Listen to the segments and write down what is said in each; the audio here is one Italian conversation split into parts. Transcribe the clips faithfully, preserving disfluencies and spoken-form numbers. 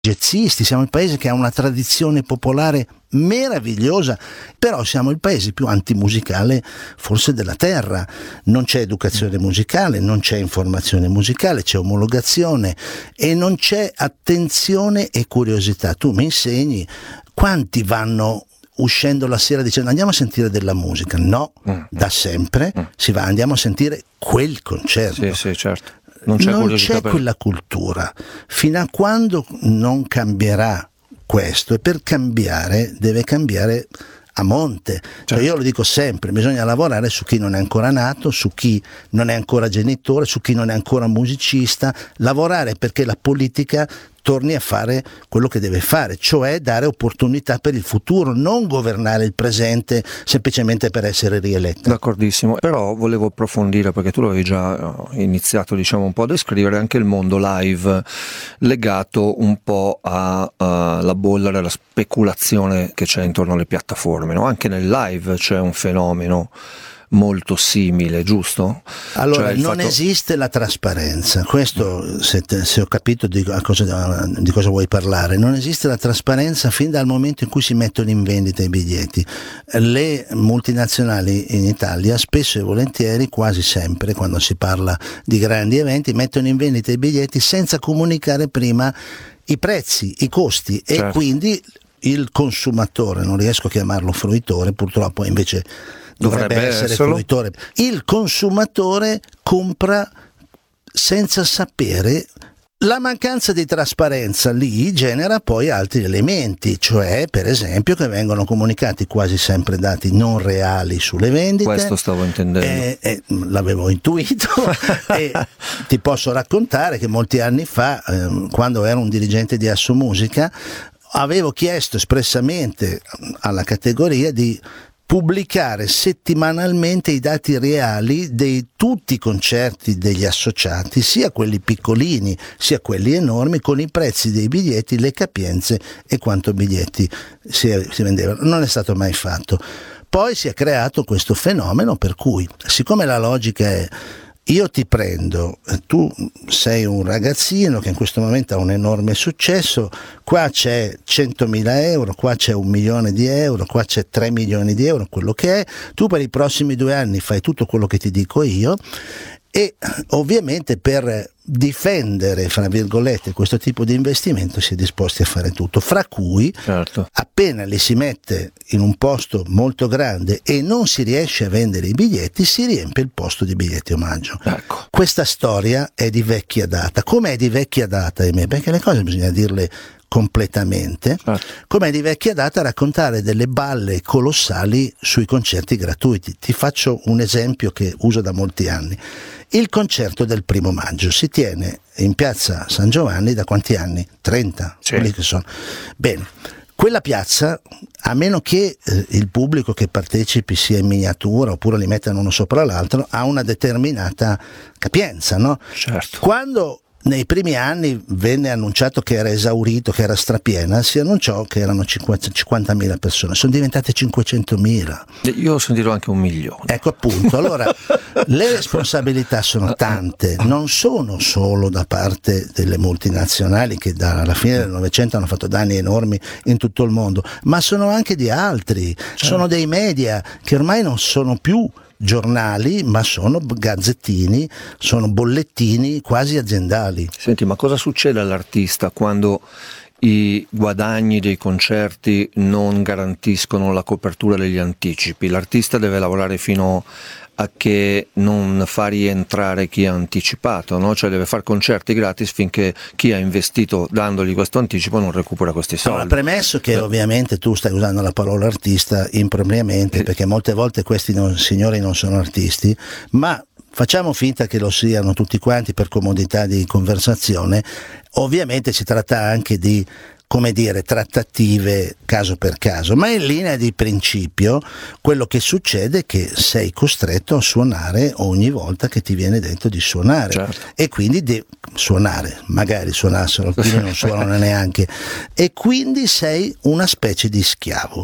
jazzisti, siamo il paese che ha una tradizione popolare meravigliosa, però siamo il paese più antimusicale forse della terra. Non c'è educazione musicale, non c'è informazione musicale, c'è omologazione e non c'è attenzione e curiosità. Tu mi insegni, quanti vanno uscendo la sera dicendo andiamo a sentire della musica? No, mm. da sempre mm. si va, andiamo a sentire quel concerto. Sì, sì, certo. Non c'è, non c'è per... quella cultura. Fino a quando non cambierà questo, e per cambiare deve cambiare a monte. Certo. Cioè io lo dico sempre, bisogna lavorare su chi non è ancora nato, su chi non è ancora genitore, su chi non è ancora musicista, lavorare perché la politica torni a fare quello che deve fare, cioè dare opportunità per il futuro, non governare il presente semplicemente per essere rieletto. D'accordissimo, però volevo approfondire, perché tu l'avevi già iniziato diciamo un po' a descrivere, anche il mondo live legato un po' alla bolla della speculazione che c'è intorno alle piattaforme, no? Anche nel live c'è un fenomeno molto simile, giusto? Allora, cioè, non fatto... esiste la trasparenza, questo se, te, se ho capito di cosa, di cosa vuoi parlare. Non esiste la trasparenza fin dal momento in cui si mettono in vendita i biglietti. Le multinazionali in Italia spesso e volentieri, quasi sempre quando si parla di grandi eventi, mettono in vendita i biglietti senza comunicare prima i prezzi, i costi, certo. E quindi il consumatore, non riesco a chiamarlo fruitore, purtroppo invece dovrebbe, dovrebbe essere esserlo. fruitore. Il consumatore compra senza sapere. La mancanza di trasparenza lì genera poi altri elementi, cioè per esempio che vengono comunicati quasi sempre dati non reali sulle vendite. Questo stavo intendendo. E, e, l'avevo intuito e ti posso raccontare che molti anni fa, eh, quando ero un dirigente di Assomusica, avevo chiesto espressamente alla categoria di pubblicare settimanalmente i dati reali di tutti i concerti degli associati, sia quelli piccolini sia quelli enormi, con i prezzi dei biglietti, le capienze e quanto biglietti si, si vendevano. Non è stato mai fatto. Poi si è creato questo fenomeno per cui, siccome la logica è io ti prendo, tu sei un ragazzino che in questo momento ha un enorme successo, qua c'è centomila euro, qua c'è un milione di euro, qua c'è tre milioni di euro, quello che è, tu per i prossimi due anni fai tutto quello che ti dico io e ovviamente per difendere, fra virgolette, questo tipo di investimento si è disposti a fare tutto, fra cui certo. appena li si mette in un posto molto grande e non si riesce a vendere i biglietti, si riempie il posto di biglietti omaggio. Ecco. Questa storia è di vecchia data. Come è di vecchia data, ahimè? Perché le cose bisogna dirle completamente, certo. Come è di vecchia data raccontare delle balle colossali sui concerti gratuiti. Ti faccio un esempio che uso da molti anni. Il concerto del primo maggio si tiene in piazza San Giovanni da quanti anni? trenta, sì. Quelli che sono. Bene, quella piazza, a meno che eh, il pubblico che partecipi sia in miniatura oppure li mettano uno sopra l'altro, ha una determinata capienza, no? Certo. Quando nei primi anni venne annunciato che era esaurito, che era strapiena, si annunciò che erano cinquantamila persone, sono diventate cinquecentomila. Io ho sentito anche un milione. Ecco appunto, allora le responsabilità sono tante, non sono solo da parte delle multinazionali che dalla fine del Novecento hanno fatto danni enormi in tutto il mondo, ma sono anche di altri, certo. Sono dei media che ormai non sono più giornali, ma sono gazzettini, sono bollettini quasi aziendali. Senti, ma cosa succede all'artista quando i guadagni dei concerti non garantiscono la copertura degli anticipi? L'artista deve lavorare fino a che non fa rientrare chi ha anticipato, no? Cioè deve fare concerti gratis finché chi ha investito dandogli questo anticipo non recupera questi soldi. Allora, premesso che eh. ovviamente tu stai usando la parola artista impropriamente, eh. perché molte volte questi non, signori non sono artisti, ma facciamo finta che lo siano tutti quanti per comodità di conversazione. Ovviamente si tratta anche di, come dire, trattative caso per caso, ma in linea di principio quello che succede è che sei costretto a suonare ogni volta che ti viene detto di suonare, certo. E quindi di suonare, magari suonassero, alcuni non suonano neanche, e quindi sei una specie di schiavo.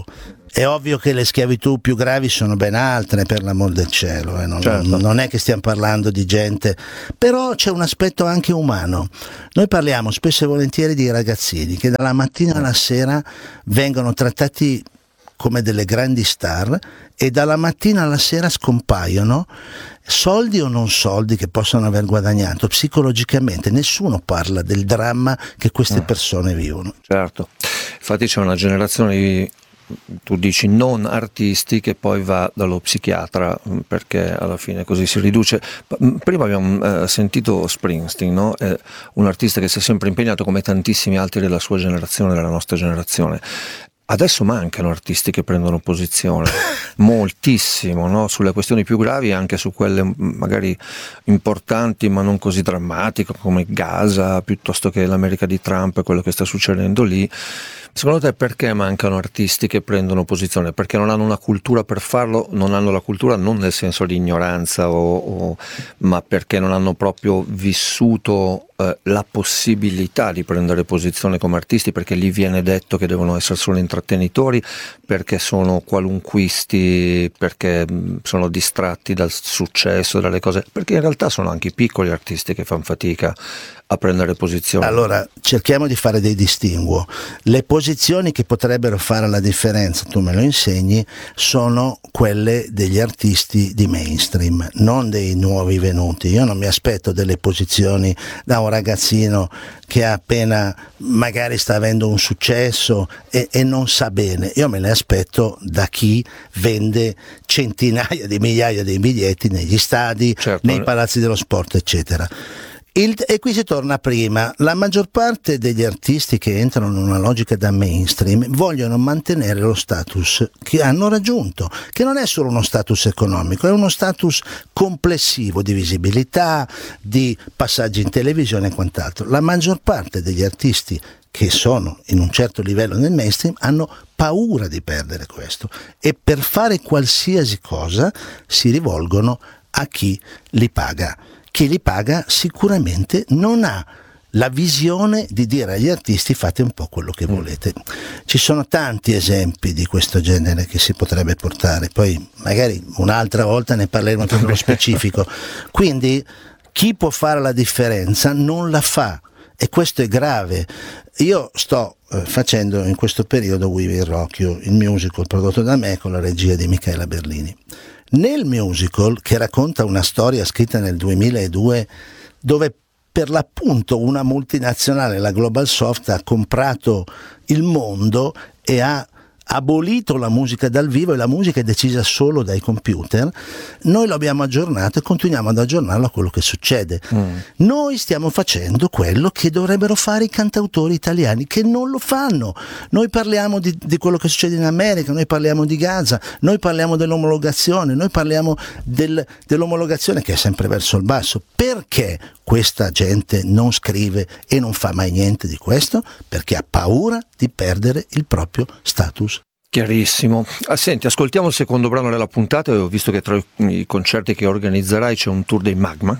È ovvio che le schiavitù più gravi sono ben altre, per l'amor del cielo, eh. non, Certo. non è che stiamo parlando di gente, però c'è un aspetto anche umano. Noi parliamo spesso e volentieri di ragazzini che dalla mattina alla sera vengono trattati come delle grandi star e dalla mattina alla sera scompaiono, soldi o non soldi che possono aver guadagnato. Psicologicamente nessuno parla del dramma che queste persone vivono. Certo, infatti c'è una generazione di, tu dici, non artisti che poi va dallo psichiatra, perché alla fine così si riduce. Prima abbiamo eh, sentito Springsteen, no? È un artista che si è sempre impegnato come tantissimi altri della sua generazione, della nostra generazione. Adesso mancano artisti che prendono posizione, moltissimo, no? Sulle questioni più gravi e anche su quelle magari importanti ma non così drammatiche, come Gaza, piuttosto che l'America di Trump e quello che sta succedendo lì. Secondo te perché mancano artisti che prendono posizione? Perché non hanno una cultura per farlo, non hanno la cultura non nel senso di ignoranza, o, o, ma perché non hanno proprio vissuto eh, la possibilità di prendere posizione come artisti, perché gli viene detto che devono essere solo intrattenitori, perché sono qualunquisti, perché mh, sono distratti dal successo, dalle cose, perché in realtà sono anche i piccoli artisti che fanno fatica a prendere posizione. Allora, cerchiamo di fare dei distinguo. Le posizioni che potrebbero fare la differenza, tu me lo insegni, sono quelle degli artisti di mainstream, non dei nuovi venuti. Io non mi aspetto delle posizioni da un ragazzino che ha appena, magari sta avendo un successo e, e non sa bene. Io me le aspetto da chi vende centinaia di migliaia di biglietti negli stadi, certo, nei palazzi dello sport, eccetera. Il, e qui si torna prima, la maggior parte degli artisti che entrano in una logica da mainstream vogliono mantenere lo status che hanno raggiunto, che non è solo uno status economico, è uno status complessivo di visibilità, di passaggi in televisione e quant'altro. La maggior parte degli artisti che sono in un certo livello nel mainstream hanno paura di perdere questo e per fare qualsiasi cosa si rivolgono a chi li paga. Chi li paga sicuramente non ha la visione di dire agli artisti fate un po' quello che volete. Ci sono tanti esempi di questo genere che si potrebbe portare, poi magari un'altra volta ne parleremo più nello specifico. Quindi chi può fare la differenza non la fa e questo è grave. Io sto eh, facendo in questo periodo We Will Rock You, il musical prodotto da me con la regia di Michela Berlini. Nel musical, che racconta una storia scritta nel duemiladue, dove per l'appunto una multinazionale, la Global Soft, ha comprato il mondo e ha abolito la musica dal vivo e la musica è decisa solo dai computer, noi lo abbiamo aggiornato e continuiamo ad aggiornarlo a quello che succede. Mm. Noi stiamo facendo quello che dovrebbero fare i cantautori italiani, che non lo fanno. Noi parliamo di, di quello che succede in America, noi parliamo di Gaza, noi parliamo dell'omologazione, noi parliamo del, dell'omologazione che è sempre verso il basso. Perché questa gente non scrive e non fa mai niente di questo? Perché ha paura di perdere il proprio status. Chiarissimo. Ah, senti, ascoltiamo il secondo brano della puntata. Ho visto che tra i, i concerti che organizzerai c'è un tour dei Magma,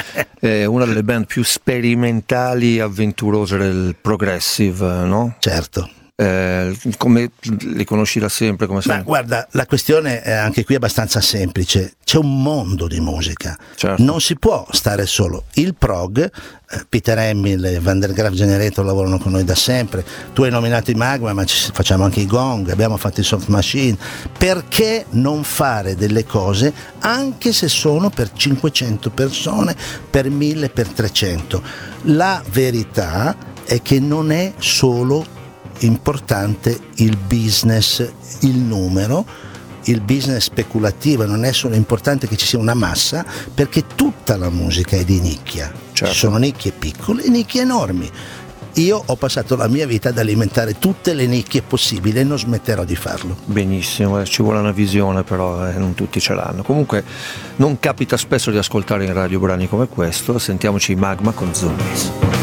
è una delle band più sperimentali, avventurose del progressive, no? Certo. Eh, come li conosci da sempre? Come Ma guarda, la questione è anche qui abbastanza semplice. C'è un mondo di musica, certo. Non si può stare solo. Il prog, eh, Peter Hamill e Van der Graaf Generator lavorano con noi da sempre. Tu hai nominato i Magma, ma ci facciamo anche i Gong, abbiamo fatto i Soft Machine. Perché non fare delle cose anche se sono per cinquecento persone, per mille, per trecento? La verità è che non è solo importante il business, il numero, il business speculativo, non è solo importante che ci sia una massa, perché tutta la musica è di nicchia, certo. Ci sono nicchie piccole e nicchie enormi. Io ho passato la mia vita ad alimentare tutte le nicchie possibili e non smetterò di farlo. Benissimo, ci vuole una visione, però eh, non tutti ce l'hanno. Comunque non capita spesso di ascoltare in radio brani come questo. Sentiamoci i Magma con Zombies.